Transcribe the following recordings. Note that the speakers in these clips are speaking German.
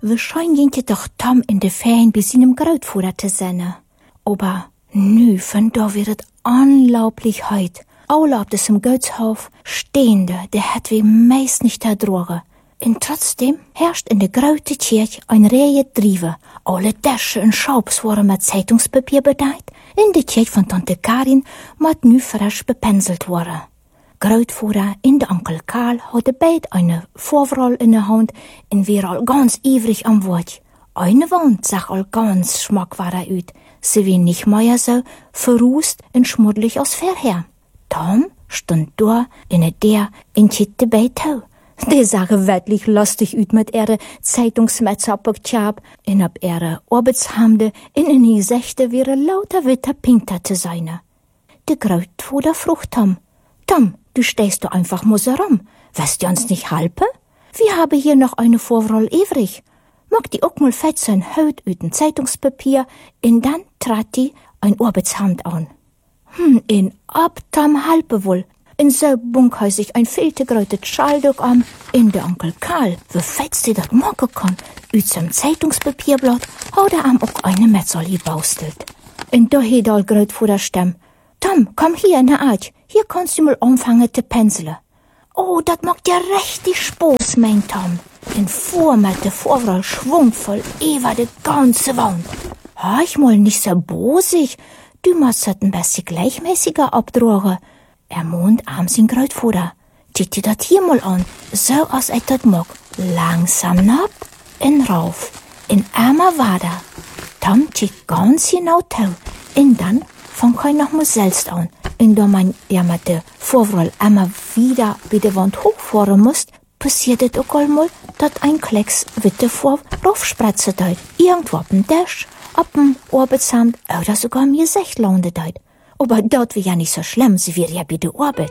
wahrscheinlich doch Tom in de Ferien bei seinem Großvater zu sein. Aber nu, von da wird es unglaublich heut. Alle auf diesem Gutshof stehende, der hat wie meist nicht erdrogen. Und trotzdem herrscht in der großen Kirche ein Reihe Drive. Alle Tische und Schaubs waren mit Zeitungspapier bedeckt. In der Kirche von Tante Karin mit nu frisch bepenselt worden. Grootvader en de Onkel Karl hadden beid eine Vorwahl in der Hand und wir all ganz ivrig am Wort. Eine Wand sah all ganz schmackwarer uit. Sie wie nicht mehr so verrußt und schmuddelig als vorher. Tom stand da in der in Kitte bei Tau. Die sahen wirklich lustig uit mit ihre Zeitungsmetze op het Tjab en op ihre Arbeitshemden en in die Sechte wäre lauter witte Pinter zu sein. Der Grootvader frug Tom, du stehst du einfach muss herum. Wirst du uns nicht helfen? Wir haben hier noch eine Vorwahl übrig. Mag die auch mal fett sein Haut uit ein Zeitungspapier und dann trat die ein Arbeitshemd an. In ab Tom helfen wohl. In so bunk sich ein viel zu großes Schalldog an, in der Onkel Karl, wie fett sie das machen kann, uit zum Zeitungspapierblatt, hat am auch eine Metzel gebaustelt. Und da hat all grot vor der Stimme, Tom, komm hier in der Art, hier kannst du mal anfangen zu penseln. Oh, das macht ja richtig Spaß, meint Tom. Und fuhr mit der Vorwahl schwungvoll über die ganze Wand. Ich mal nicht so bosig, du musst das ein bisschen gleichmäßiger abdrogen. Mond am sin Grootvader. Tiet je dat hier mal an, so als das mag. Langsam nab, en rauf, en einmal weiter. Tom tiet ganz genau tau, en dann fang ich noch mal selbst an. Und da man ja mit der Vorwahl einmal wieder bei der Wand hochfahren muss, passiert es auch einmal, dass ein Klecks witte vor raufspritzen deit. Irgendwo auf dem Tisch, auf dem Arbeitsamt oder sogar mir Gesicht landet deit. Aber dort wäre ja nicht so schlimm, sie wäre ja bei der Arbeit.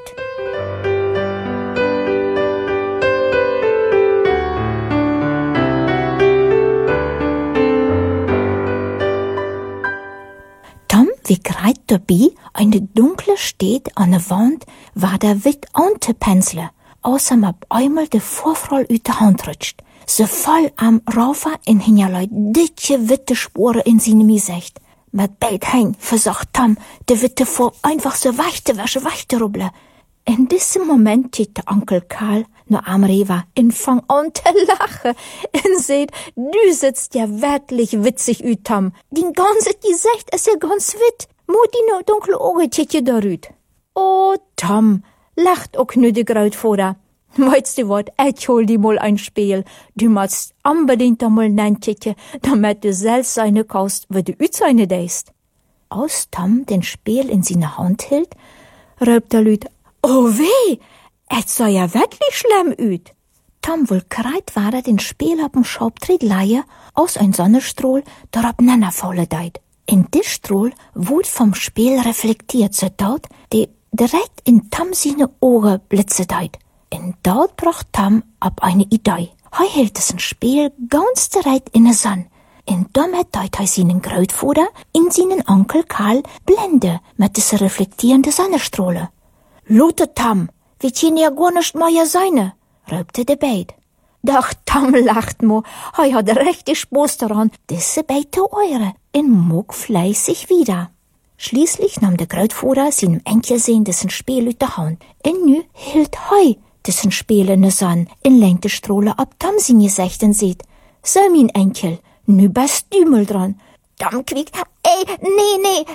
Tom wie greit dabei eine dunkle steht an der Wand, war der Witt anzupenseln, außer ab einmal der Vorfall uit der Hand rutscht. So voll am Raufer in hinterlei dicke witte Sporen in seinem Gesicht. Mit beid Hein versucht Tom, de witte vor einfach so wechte rubbeln. In diesem Moment tiet der Onkel Karl nur am Rewa und fang an zu lachen. Und seht, du sitzt ja wirklich witzig ut, Tom. Din ganze Gesicht ist ja ganz witt. Mutti no dunkle Augen tiet je darüt. Oh, Tom, lacht auch nu de Grootvader. Weißt du wat, ich hol die mal ein Spiel. Du musst unbedingt einmal nein tietje, damit du selbst eine kaust, wie du ut seine deist. Als Tom den Spiel in seine Hand hielt, röbt der Lüd, oh weh, es sah ja wirklich schlimm ut. Tom wohl kreit war den Spiel ab dem Schaubtritt leihe, aus ein Sonnenstrahl, darauf nanna faule deit. In des Strahl wurde vom Spiel reflektiert, so dort, die direkt in Tom seine Augen blitze deit. Und dort bracht Tom ab eine Idee. Er hielt es ein Spiel ganz direkt in der Sonne. Und damit deut er seinen Grootvater in seinen Onkel Karl blende mit dieser reflektierenden Sonnenstrahle. Lute Tom, wir können ja gar nicht mehr sein, röpte der Beid. Doch Tom lacht mo, er hat richtig Spaß daran, diese Beid zu eure, und mog fleißig wieder. Schließlich nahm der Grootvater seinem Enkelsohn dessen Spiel uit der Hand, und nu hielt er dessen Spiel in der Sonne, in lenkte Strohle ab Tom sein Gesicht und sieht, so mein Enkel, nu bist du mal dran. Tom quiek, nee,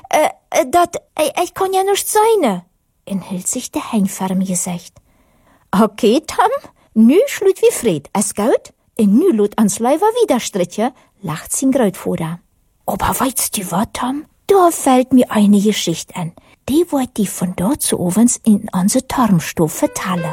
ich kann ja nicht sein. Und hielt sich der Hein vor dem Gesicht. Okay, Tom, nu schlut wie Fred, es gut? Und nu lot ans Leiber wieder striche, lacht sein Grootvater. Aber weißt du was, Tom? Da fällt mir eine Geschichte an. Die wollt die von dort zu ovens in unsere Turmstube vertellen.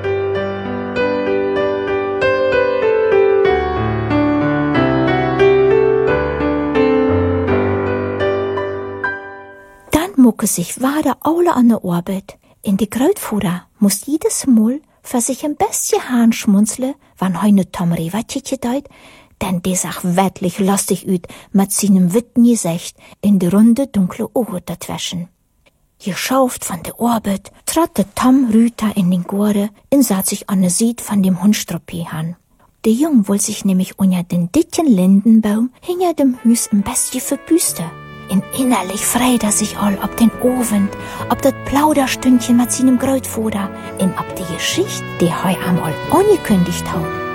Mucke sich weiter alle an der Arbeit. In die Grootvater muss jedes Mal für sich ein bisschen Hahn schmunzeln, wann heine Tom Rewa tietje deit, denn der sah wirklich lustig ut mit seinem witten Gesicht in die runde dunkle Augen dazwischen. Geschauft von der Arbeit, trat der Tom Rüter in den Gore und sah sich an der Seite von dem Hundstruppi an. Der Jung wollte sich nämlich unter den dicken Lindenbaum hinter dem Hüs im Bestie verbüste. Und innerlich freit sich all ob den Abend, ob das Plauderstündchen mit seinem Großvater und ob die Geschichte, die hei am all angekündigt hat.